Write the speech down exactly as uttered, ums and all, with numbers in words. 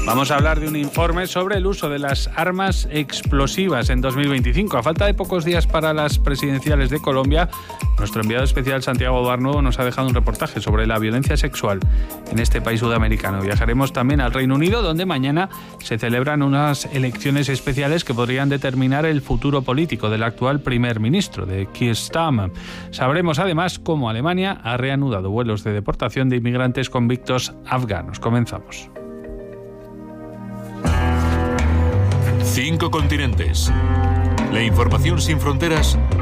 Vamos a hablar de un informe sobre el uso de las armas explosivas en dos mil veinticinco. A falta de pocos días para las presidenciales de Colombia, nuestro enviado especial Santiago Barnuevo nos ha dejado un reportaje sobre la violencia sexual en este país sudamericano. Viajaremos también al Reino Unido, donde mañana se celebran unas elecciones especiales que podrían determinar el futuro político del actual primer ministro, de Keir Starmer. Sabremos además cómo Alemania ha reanudado vuelos de deportación de inmigrantes convictos afganos. Comenzamos. Cinco continentes. La información sin fronteras